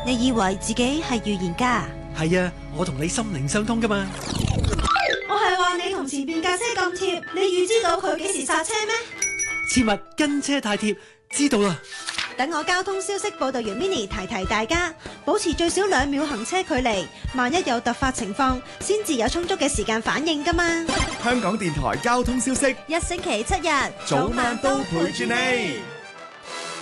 你以為自己係預言家？ 係啊，我同你心靈相通噶嘛。 我係話你同前面架車咁貼，你預知到佢幾時剎車咩？ 切勿跟車太貼，知道啦。 等我交通消息報道員 Mini 提提大家，保持最少2秒行車距離，萬一有突發情況，先至有充足嘅時間反應噶嘛。 香港電台交通消息， 1星期7日， 早晚都陪住你。